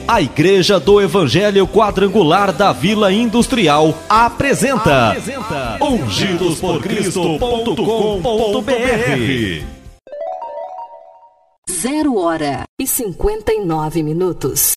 A Igreja do Evangelho Quadrangular da Vila Industrial apresenta ungidosporcristo.com.br. 0h59.